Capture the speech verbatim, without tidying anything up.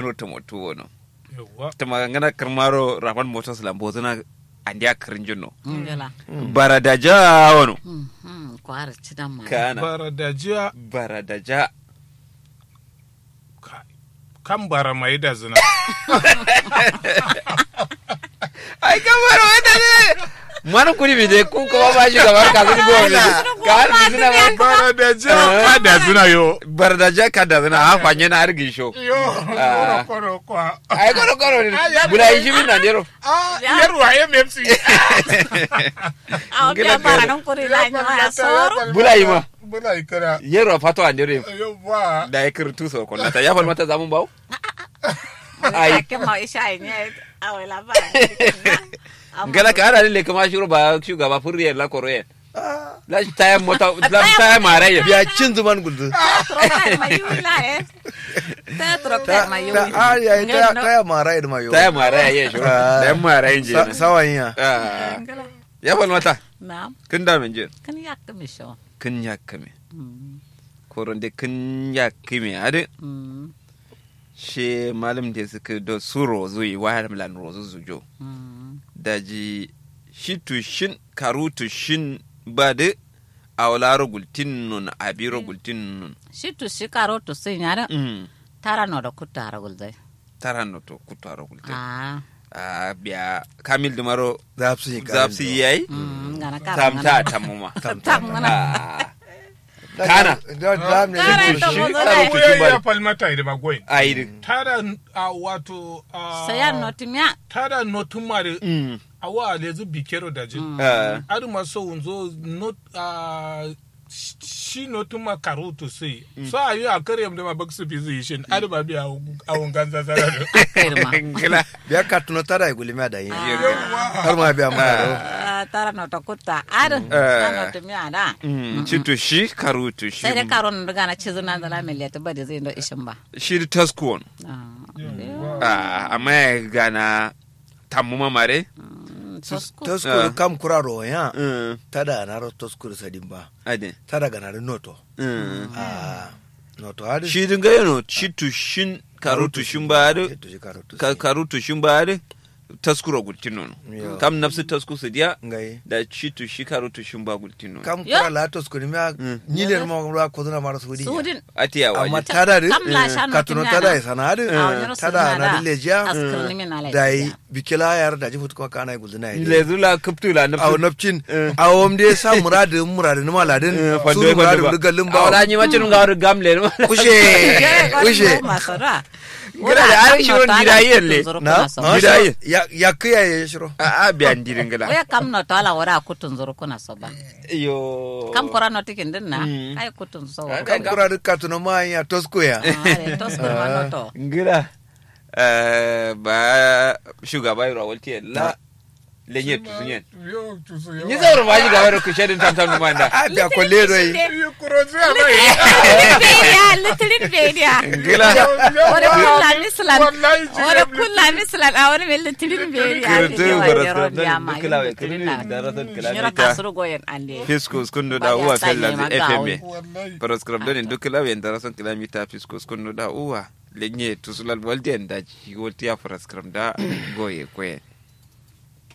kano tomoto wono tamagana karmaro raman motos lambo zana andia krinjino ngala baradaja wono mhm kwar cidan ma kana baradaja baradaja kan bara mai da zina ai kan bara mai da zina mana kuri mi de ku ko ba shi gabar ka zuni go ne ka har mi zina baradaja ka da zina yo baradaja ka da zina ha fanye na argi sho yo koro ko ai koro koro bula yi mi na dero ah yaro ay M F C ah ya bara non kuri la ni ma soro bula yi ma bula yi kara yero fato andere yo ba da ya kirtu so ko ta ya fal mata zamun bawo ai ke ma isha ne awela ba ngala ka ara le kama shuru ba shugaba furriye la koroye la taya mota la taya mare ya biya cin zuman guldu ta trocar mayo ta ah ya ta taya mare da mayo taya mare ya shuru da mare inje sawanya ya fal mata na'am kin da men je kan yakka mi sho kin yakka me koronde kin yakka me ade she malam da suka do suro zuyi wayar milan rozu zujo daji shitu shin karutu shin bade awlaro gultin nun abiro gultin nun shitu shi karutu sin yara tara no da kutara gulzai tara no to kutara gulzai ah ah biya kamil dumaro zapsi zapsi yayi ngana kara tamta tamuma tamuna kana da ne shi karutu shin bade ya falmata ida bagoyin ai tara wato sayan notimya tara notumare awa lezu bikero daji adu maso unzo not shi notuma karutu sai so ayu akare mde mabaksu bizi shin adu babi awon ganza zara ngila biya katuno tara igulimi da yin har ma biya ma tara no to kutta adu tara notimya da citu shi karutu shi sai da karon daga na cizuna da la miliyata bade zai ndo ishin ba shi taskuon ah amma gana tamuma mare toskuru kam kuraro ya tada na ro toskuru sadimba ade tada gana da noto ah noto ade shi dinga yano citu shin karutu shin ba ade karutu shin ba ade taskuro gultinon kam nafsu tasku sidia da citu shi karutu shin ba gultinon kam kura la taskuru mi ni le mo ra ko na mara sudi atiya waje amma tada de katuno tada sana ade tada na leja dai bikila yar da jifutu ko kana gulzina yi lezula kuptula nafsu aw nafcin awom de sa muradu muradu ni maladin su muradu galin ba wala ni macin ga gamle kushe kushe gida da an shiro gidayen le na gidayen ya ya kiyaye shiro a a biyan dirin gila waya kam no tala wara kutun zuru kuna so ba yo kam kora no tikin din na ai kutun so kam kora duka tuno ma ya tosko ya tosko ma no to gila eh ba shugaba yaro walti la lenye tusunyen ni zauro ba shi gaba da ku shedin tantan mu manda a da kolle doi kurozi ama ya litrin bedia gila ore kulla mislan ore kulla mislan a ore mel litrin bedia kirtu barasa kila we kirina darasan kila ni ra kasuru goyen ande fiskus kundu da uwa fellan F M paraskrab don dukila we darasan kilomita fiskus kundu da uwa lenye tusulal walden da ji wolti ya paraskrab da goye kwe